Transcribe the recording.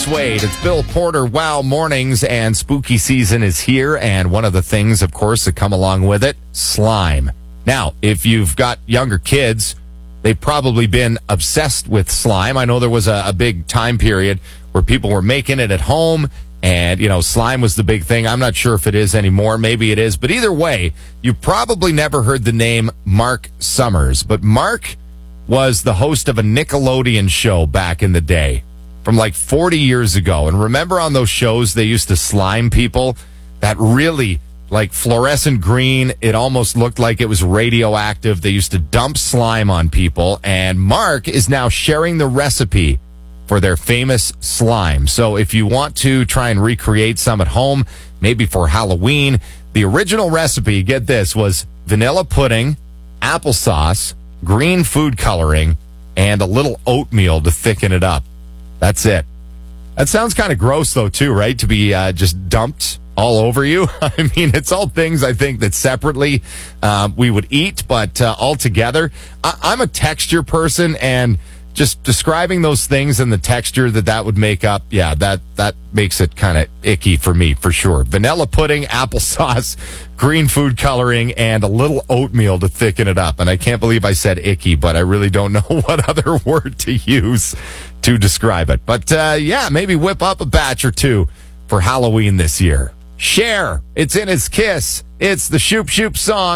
Wade. It's Bill Porter. Wow Mornings, and spooky season is here. And one of the things, of course, that come along with it, slime. Now, if you've got younger kids, they've probably been obsessed with slime. I know there was a big time period where people were making it at home, and, you know, slime was the big thing. I'm not sure if it is anymore. Maybe it is. But either way, you probably never heard the name Mark Summers. But Mark was the host of a Nickelodeon show back in the day from like 40 years ago. And remember on those shows, they used to slime people that really like fluorescent green. It almost looked like it was radioactive. They used to dump slime on people. And Mark is now sharing the recipe for their famous slime. So if you want to try and recreate some at home, maybe for Halloween, the original recipe, get this, was vanilla pudding, applesauce, green food coloring, and a little oatmeal to thicken it up. That's it. That sounds kind of gross, though, too, right? To be just dumped all over you. I mean, it's all things I think that separately we would eat, but all together, I'm a texture person, and just describing those things and the texture that would make up, yeah, that makes it kind of icky for me, for sure. Vanilla pudding, applesauce, green food coloring, and a little oatmeal to thicken it up. And I can't believe I said icky, but I really don't know what other word to use to describe it. But yeah, maybe whip up a batch or two for Halloween this year. Share. It's in his kiss. It's the Shoop Shoop song.